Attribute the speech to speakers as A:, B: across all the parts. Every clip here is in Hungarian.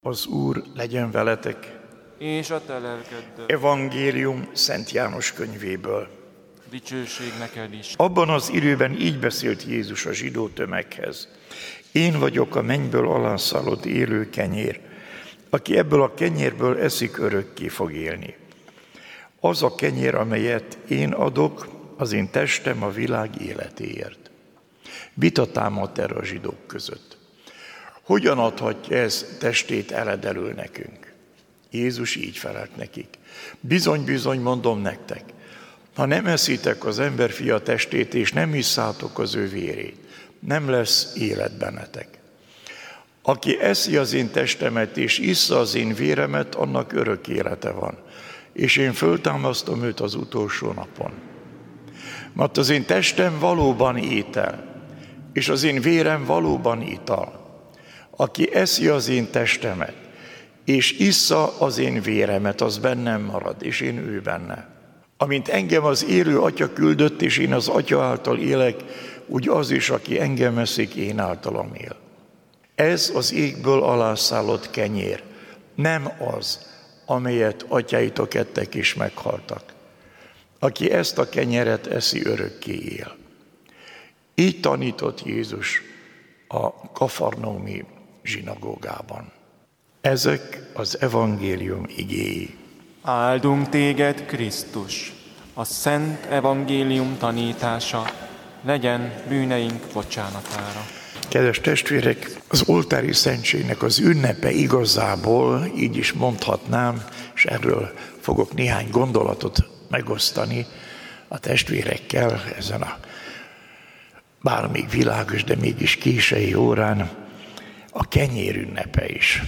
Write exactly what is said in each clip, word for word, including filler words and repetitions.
A: Az Úr legyen veletek.
B: És a te lelkeddel.
A: Evangélium Szent János könyvéből.
B: Dicsőség neked is.
A: Abban az időben így beszélt Jézus a zsidó tömeghez. Én vagyok a mennyből alászállott élő kenyér. Aki ebből a kenyérből eszik, örökké fog élni. Az a kenyér, amelyet én adok, az én testem a világ életéért. Vita támadt erre a zsidók között. Hogyan adhatja ez testét eledelül nekünk? Jézus így felelt nekik. Bizony, bizony, mondom nektek, ha nem eszitek az emberfia testét, és nem isszátok az ő vérét, nem lesz élet bennetek. Aki eszi az én testemet, és issza az én véremet, annak örök élete van, és én föltámasztom őt az utolsó napon. Mert az én testem valóban étel, és az én vérem valóban ital. Aki eszi az én testemet, és issza az én véremet, az bennem marad, és én ő benne. Amint engem az élő Atya küldött, és én az Atya által élek, úgy az is, aki engem eszik, én általam él. Ez az égből alászállott kenyér, nem az, amelyet atyáitok ettek és meghaltak. Aki ezt a kenyeret eszi, örökké él. Így tanított Jézus a kafarnaumi zsinagógában. Ezek az evangélium igéi.
B: Áldunk téged, Krisztus! A szent evangélium tanítása legyen bűneink bocsánatára.
A: Kedves testvérek, az oltári szentségnek az ünnepe igazából, így is mondhatnám, és erről fogok néhány gondolatot megosztani a testvérekkel ezen a bár még világos, de mégis késői órán, a kenyér ünnepe is.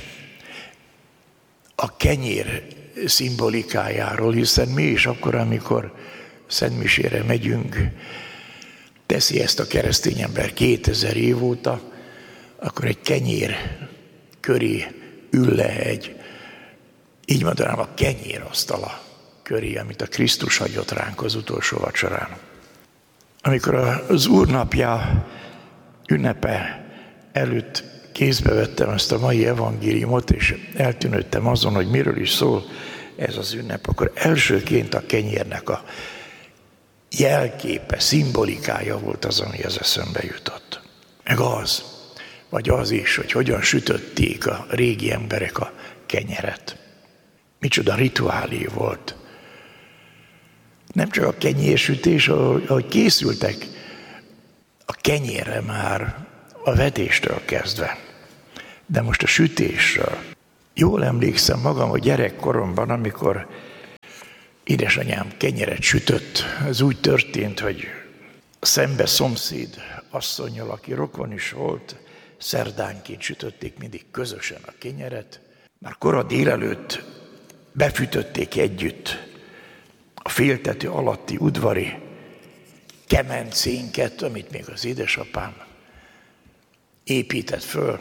A: A kenyér szimbolikájáról, hiszen mi is akkor, amikor szentmisére megyünk, teszi ezt a keresztény ember kétezer év óta, akkor egy kenyér köré ül le egy, így mondanám, a kenyérasztala köré, amit a Krisztus hagyott ránk az utolsó vacsorán. Amikor az Úrnapja ünnepe előtt kézbe vettem ezt a mai evangéliumot, és eltűnődtem azon, hogy miről is szól ez az ünnep, akkor elsőként a kenyérnek a jelképe, szimbolikája volt az, ami az eszembe jutott. Meg az, vagy az is, hogy hogyan sütötték a régi emberek a kenyeret. Micsoda rituálé volt. Nem csak a kenyérsütés, ahogy készültek a kenyérre már a vetéstől kezdve, de most a sütésről. Jól emlékszem magam, hogy gyerekkoromban, amikor édesanyám kenyeret sütött, ez úgy történt, hogy a szembe szomszéd asszonnyal, aki rokon is volt, szerdánként sütötték mindig közösen a kenyeret. Már kora délelőtt befűtötték együtt a féltető alatti udvari kemencénket, amit még az édesapám épített föl.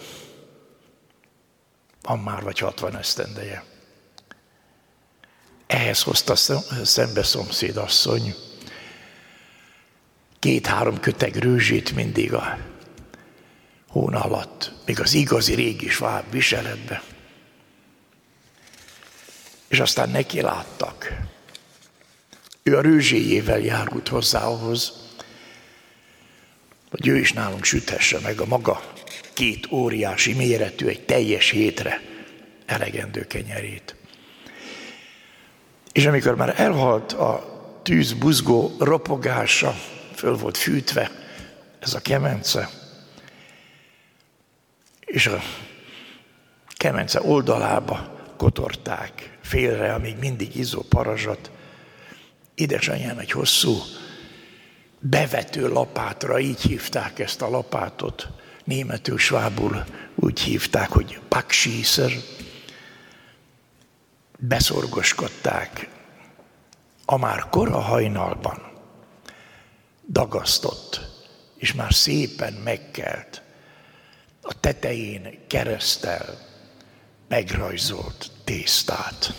A: Van már vagy hatvan esztendeje. Ehhez hozta szembe szomszéd asszony két-három köteg rőzsét mindig a hón alatt, még az igazi régi sváb viseletbe. És aztán neki láttak. Ő a rőzséjével járult hozzá ahhoz, hogy ő is nálunk süthesse meg a maga két óriási méretű, egy teljes hétre elegendő kenyerét. És amikor már elhalt a tűz buzgó ropogása, föl volt fűtve ez a kemence, és a kemence oldalába kotorták félre, amíg mindig izzó parazsat. Édesanyám egy hosszú bevető lapátra, így hívták ezt a lapátot, németül, svábul úgy hívták, hogy paksíszer. Beszorgoskodták a már kora hajnalban dagasztott, és már szépen megkelt, a tetején kereszttel megrajzolt tésztát.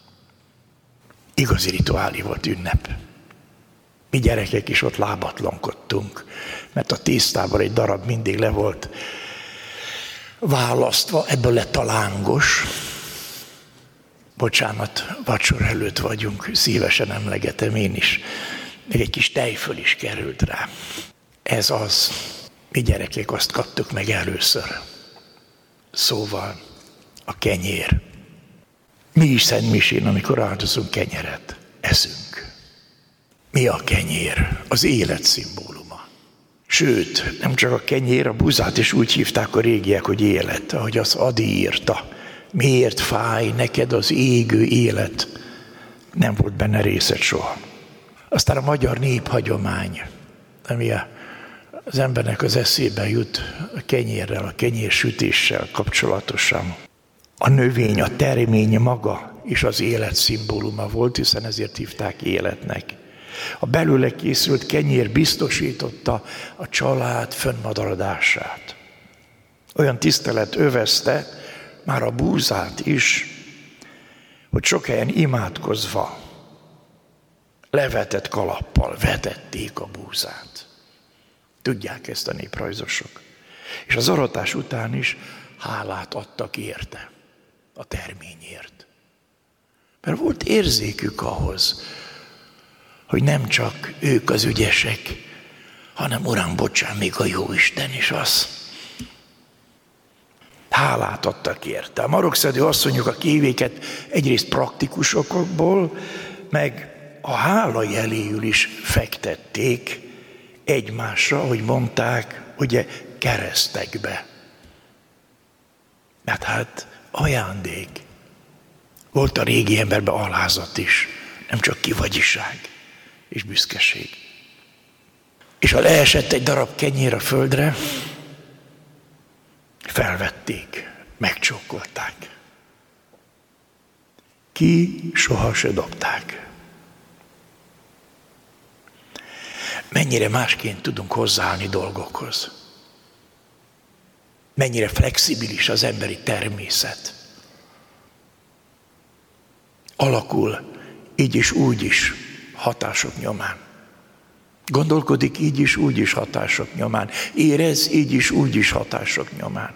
A: Igazi rituálé volt ünnep. Mi gyerekek is ott lábatlankodtunk, mert a tésztában egy darab mindig le volt választva, ebből lett a lángos. Bocsánat, vacsora előtt vagyunk, szívesen emlegetem én is. Még egy kis tejföl is került rá. Ez az. Mi gyerekek azt kaptuk meg először. Szóval a kenyér. Mi is Szent Misén, amikor áldozunk kenyeret, eszünk. Mi a kenyér? Az élet szimbóluma. Sőt, nem csak a kenyér, a buzát is úgy hívták a régiek, hogy élet, ahogy az Adi írta. Miért fáj neked az égő élet? Nem volt benne részed soha. Aztán a magyar néphagyomány, ami az embernek az eszébe jut a kenyérrel, a kenyérsütéssel kapcsolatosan. A növény, a termény maga is az élet szimbóluma volt, hiszen ezért hívták életnek. A belőle készült kenyér biztosította a család fönnmaradását. Olyan tisztelet övezte már a búzát is, hogy sok helyen imádkozva levetett kalappal vetették a búzát. Tudják ezt a néprajzosok. És az aratás után is hálát adtak érte, a terményért. Mert volt érzékük ahhoz, hogy nem csak ők az ügyesek, hanem Uram, bocsán, még a Jóisten is az. Hálát adtak érte. A marokszedő asszonyok a kévéket egyrészt praktikus okokból, meg a hála jeléül is fektették egymásra, ahogy mondták, ugye keresztekbe. Mert hát ajándék. Volt a régi emberben alázat is, nem csak kivagyiság és büszkeség. És ha leesett egy darab kenyér a földre, felvették, megcsókolták. Ki soha se dobták. Mennyire másként tudunk hozzáállni dolgokhoz. Mennyire flexibilis az emberi természet. Alakul így is, úgy is hatások nyomán. Gondolkodik így is, úgy is hatások nyomán. Érez így is, úgy is hatások nyomán.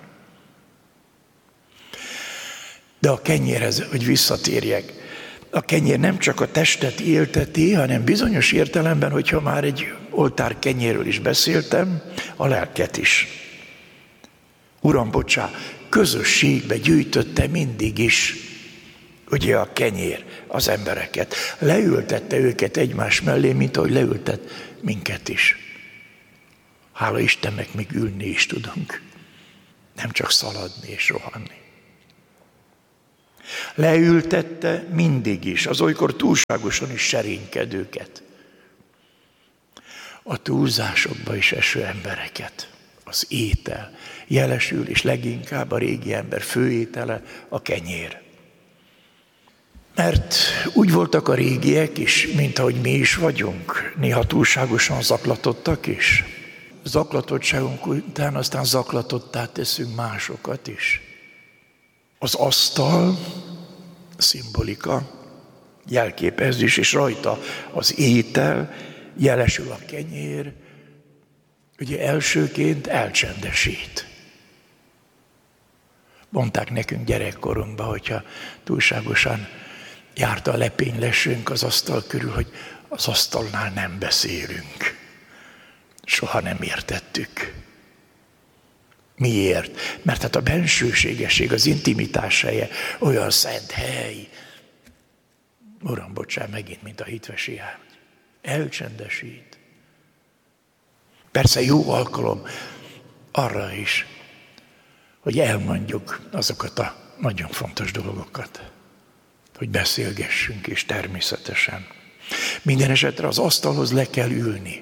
A: De a kenyérhez, hogy visszatérjek, a kenyér nem csak a testet élteti, hanem bizonyos értelemben, hogyha már egy oltár kenyérről is beszéltem, a lelket is. Uram, bocsá, közösségbe gyűjtötte mindig is, ugye a kenyér az embereket. Leültette őket egymás mellé, mint ahogy leültet minket is. Hála Istennek, még ülni is tudunk. Nem csak szaladni és rohanni. Leültette mindig is, az olykor túlságosan is serénykedőket. A túlzásokba is eső embereket. Az étel jelesül, és leginkább a régi ember főétele a kenyér. Mert úgy voltak a régiek is, mint ahogy mi is vagyunk, néha túlságosan zaklatottak is. Zaklatottságunk után aztán zaklatottá teszünk másokat is. Az asztal, szimbolika, jelképezés, és rajta az étel, jelesül a kenyér, ugye elsőként elcsendesít. Mondták nekünk gyerekkorunkban, hogyha túlságosan járt a lepénylesünk az asztal körül, hogy az asztalnál nem beszélünk. Soha nem értettük. Miért? Mert hát a bensőségesség, az intimitás helye olyan szent hely. Uram, bocsánat, megint, mint a hitvesi ágy. Elcsendesít. Persze jó alkalom arra is, hogy elmondjuk azokat a nagyon fontos dolgokat, hogy beszélgessünk, és természetesen. Minden esetre az asztalhoz le kell ülni.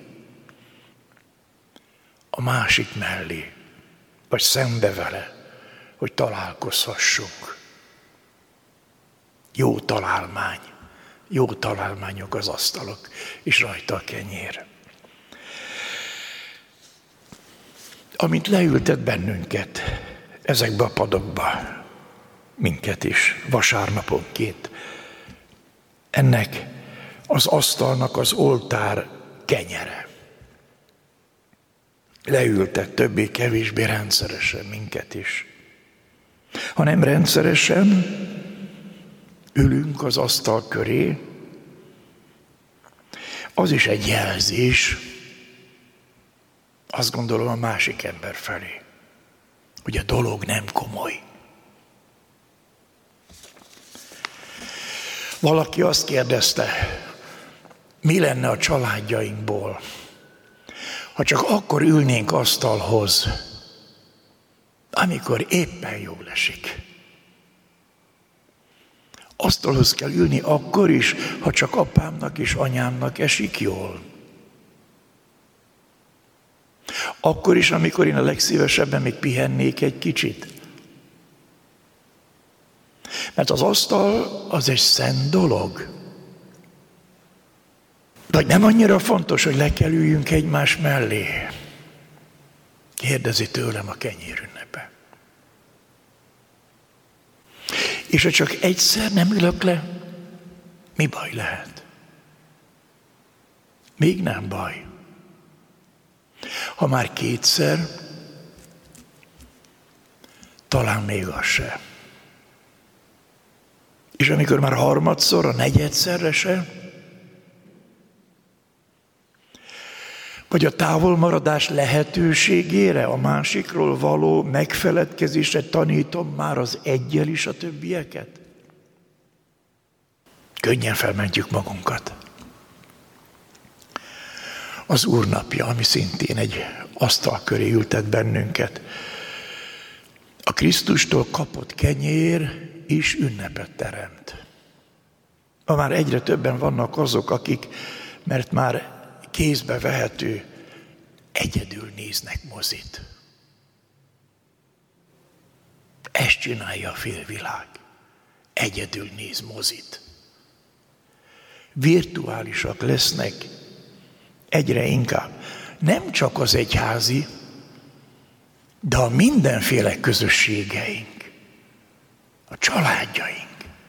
A: A másik mellé, vagy szembe vele, hogy találkozhassunk. Jó találmány, jó találmányok az asztalok, és rajta a kenyér. Amint leültet bennünket ezekbe a padokba, minket is, vasárnaponként, ennek az asztalnak az oltár kenyere. Leültet többé-kevésbé rendszeresen minket is. hanem rendszeresen ülünk az asztal köré, az is egy jelzés, azt gondolom a másik ember felé, hogy a dolog nem komoly. Valaki azt kérdezte, mi lenne a családjainkból, ha csak akkor ülnénk asztalhoz, amikor éppen jól esik. Asztalhoz kell ülni akkor is, ha csak apámnak és anyámnak esik jól. Akkor is, amikor én a legszívesebben még pihennék egy kicsit. Mert az asztal az egy szent dolog. Vagy nem annyira fontos, hogy le kell üljünk egymás mellé? Kérdezi tőlem a kenyérünnepe. És ha csak egyszer nem ülök le, mi baj lehet? Még nem baj. Ha már kétszer, talán még az se. És amikor már harmadszor, a negyedszerre se, vagy a távolmaradás lehetőségére, a másikról való megfeledkezésre tanítom már az eggyel is a többieket? Könnyen felmentjük magunkat. Az Úr napja, ami szintén egy asztal köré ültet bennünket. A Krisztustól kapott kenyér is ünnepet teremt. Ma már egyre többen vannak azok, akik, mert már kézbe vehető, egyedül néznek mozit. Ezt csinálja a félvilág. Egyedül néz mozit. Virtuálisak lesznek egyre inkább. Nem csak az egyházi, de a mindenféle közösségeink, a családjaink.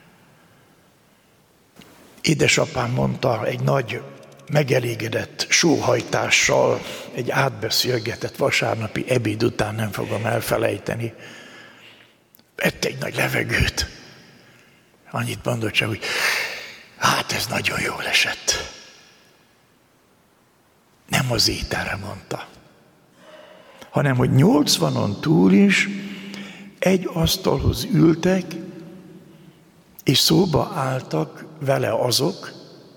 A: Édesapám mondta egy nagy megelégedett sóhajtással, egy átbeszélgetett vasárnapi ebéd után, nem fogom elfelejteni. Vett egy nagy levegőt. Annyit mondott csak, hogy hát ez nagyon jól esett. Nem az ételre mondta, hanem hogy nyolcvanon túl is egy asztalhoz ültek, és szóba álltak vele azok,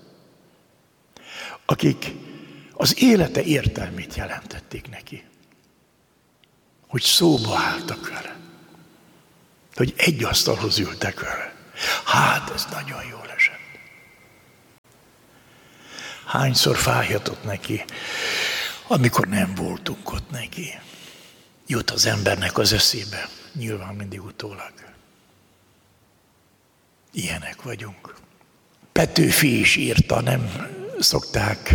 A: akik az élete értelmét jelentették neki. Hogy szóba álltak vele. Hogy egy asztalhoz ültek vele. Hát ez nagyon jól esett. Hányszor fájhatott neki, amikor nem voltunk ott neki. Jut az embernek az eszébe, nyilván mindig utólag. Ilyenek vagyunk. Petőfi is írta, nem szokták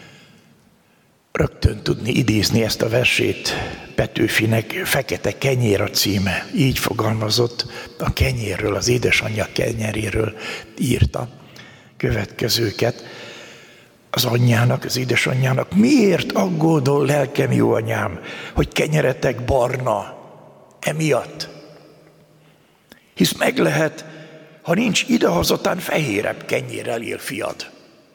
A: rögtön tudni idézni ezt a versét. Petőfinek Fekete kenyér a címe. Így fogalmazott a kenyérről, az édesanyja kenyeréről írta következőket. Az anyjának, az édesanyjának: miért aggódol, lelkem jó anyám, hogy kenyeretek barna emiatt? Hisz meg lehet, ha nincs idehazatán fehérebb kenyérrel él fiad.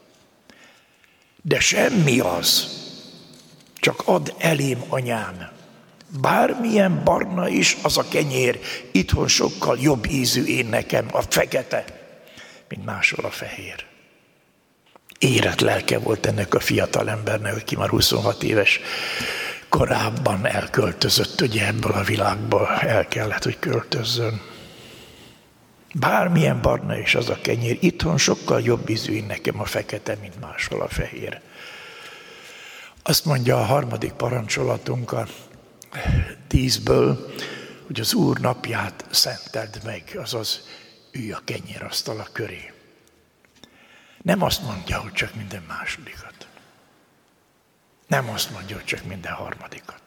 A: De semmi az, csak add elém, anyám. Bármilyen barna is az a kenyér, itthon sokkal jobb ízű én nekem a fekete, mint máshol a fehér. Érett lelke volt ennek a fiatal embernek, aki már huszonhat éves korábban elköltözött, ugye ebből a világból el kellett, hogy költözzön. Bármilyen barna is az a kenyér, itthon sokkal jobb ízű én nekem a fekete, mint máshol a fehér. Azt mondja a harmadik parancsolatunk a tízből, hogy az Úr napját szenteld meg, azaz ülj a kenyérasztala köré. Nem azt mondja, hogy csak minden másodikat. Nem azt mondja, hogy csak minden harmadikat.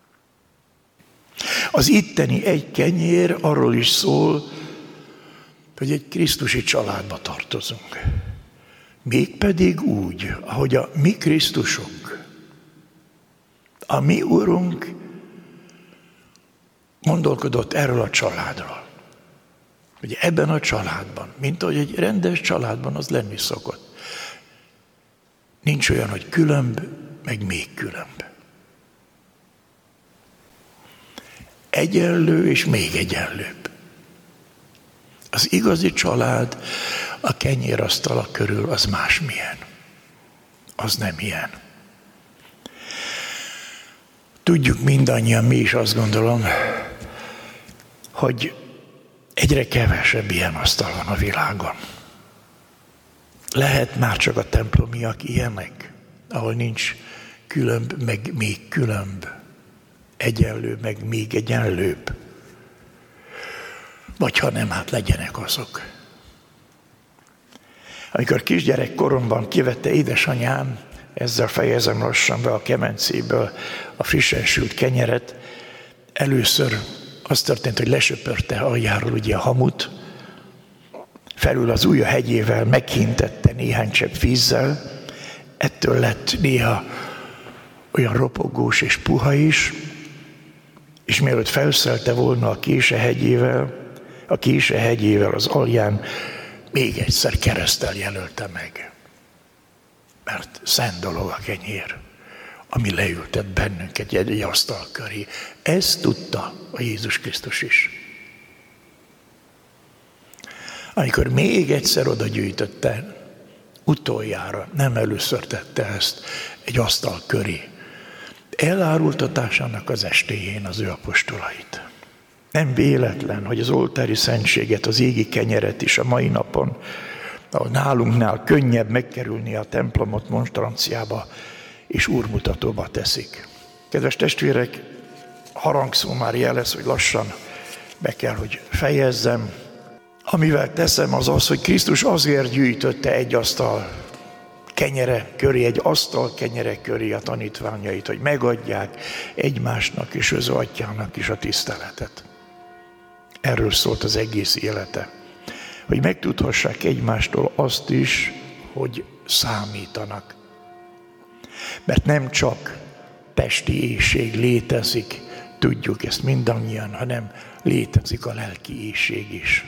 A: Az itteni egy kenyér arról is szól, hogy egy krisztusi családba tartozunk. Mégpedig úgy, ahogy a mi Krisztusunk, a mi Urunk gondolkodott erről a családról. Hogy ebben a családban, mint ahogy egy rendes családban az lenni szokott, nincs olyan, hogy különb, meg még különb. Egyenlő és még egyenlőbb. Az igazi család a kenyérasztala körül az másmilyen. Az nem ilyen. Tudjuk mindannyian, mi is azt gondolom, hogy egyre kevesebb ilyen asztal van a világon. Lehet már csak a templomiak ilyenek, ahol nincs különb, meg még különb, egyenlő, meg még egyenlőbb. Vagy ha nem, hát legyenek azok. Amikor kisgyerek koromban kivette édesanyám, ezzel fejezem lassan be a kemencéből a frissen sült kenyeret, először az történt, hogy lesöpörte aljáról ugye a hamut, felül az ujja hegyével meghintette néhány csepp vízzel, ettől lett néha olyan ropogós és puha is, és mielőtt felszelte volna a kése hegyével, a kése hegyével az alján még egyszer kereszttel jelölte meg. Mert szent dolog a kenyér, ami leültet bennünket egy asztal köré. Ezt tudta a Jézus Krisztus is. Amikor még egyszer oda gyűjtötte, utoljára, nem először tette ezt, egy asztal köré, elárultatásának az estéjén az ő apostolait. Nem véletlen, hogy az oltári szentséget, az égi kenyeret is a mai napon, ahol nálunknál könnyebb megkerülni a templomot monstranciába és úrmutatóba teszik. Kedves testvérek, harangszó már jelez, hogy lassan be kell, hogy fejezzem. Amivel teszem, az az, hogy Krisztus azért gyűjtötte egy asztal kenyere köré, egy asztal kenyere köré a tanítványait, hogy megadják egymásnak és az atyának is a tiszteletet. Erről szólt az egész élete. Hogy megtudhassák egymástól azt is, hogy számítanak. Mert nem csak testi éhség létezik, tudjuk ezt mindannyian, hanem létezik a lelki éhség is.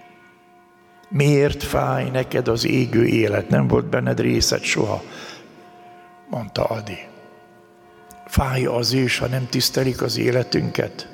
A: Miért fáj neked az égő élet? Nem volt benned részed soha, mondta Adi. Fáj az is, ha nem tisztelik az életünket?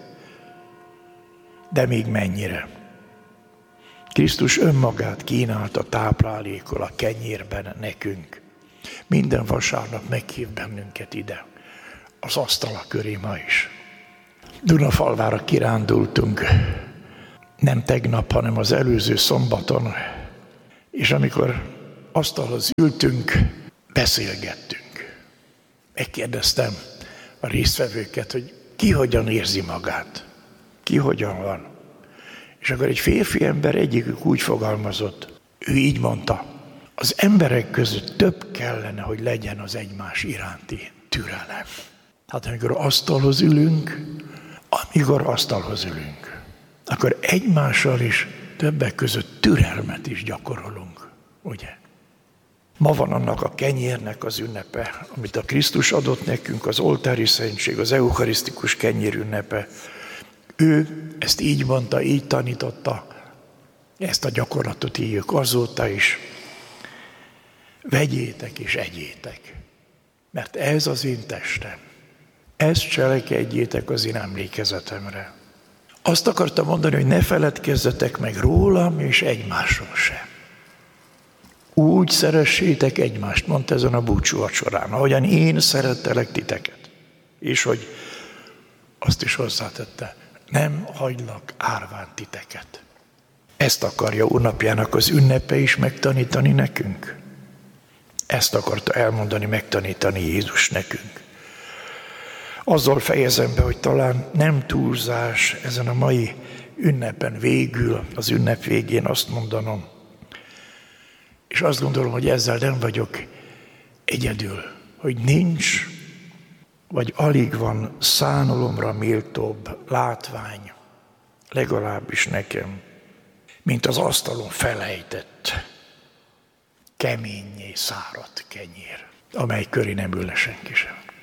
A: De még mennyire? Krisztus önmagát kínálta táplálékol a kenyérben nekünk. Minden vasárnap meghív bennünket ide, az asztala köré ma is. Dunafalvára kirándultunk, nem tegnap, hanem az előző szombaton, és amikor asztalhoz ültünk, beszélgettünk. Megkérdeztem a résztvevőket, hogy ki hogyan érzi magát, ki hogyan van. És akkor egy férfi ember egyikük úgy fogalmazott, ő így mondta, az emberek között több kellene, hogy legyen az egymás iránti türelem. Hát amikor asztalhoz ülünk, amikor asztalhoz ülünk, akkor egymással is többek között türelmet is gyakorolunk, ugye? Ma van annak a kenyérnek az ünnepe, amit a Krisztus adott nekünk, az oltári szentség, az eucharisztikus kenyér ünnepe. Ő ezt így mondta, így tanította, ezt a gyakorlatot éljük azóta is. Vegyétek és egyétek, mert ez az én testem. Ezt cselekedjétek az én emlékezetemre. Azt akartam mondani, hogy ne feledkezzetek meg rólam és egymásról sem. Úgy szeressétek egymást, mondta ezen a búcsú vacsorán, ahogyan én szerettelek titeket. És hogy azt is hozzátette, nem hagylak árván titeket. Ezt akarja úrnapjának az ünnepe is megtanítani nekünk. Ezt akarta elmondani, megtanítani Jézus nekünk. Azzal fejezem be, hogy talán nem túlzás ezen a mai ünnepen végül, az ünnep végén azt mondanom, és azt gondolom, hogy ezzel nem vagyok egyedül, hogy nincs, vagy alig van szánalomra méltóbb látvány, legalábbis nekem, mint az asztalon felejtett, keményé száradt kenyér, amely köré nem ül le senki sem.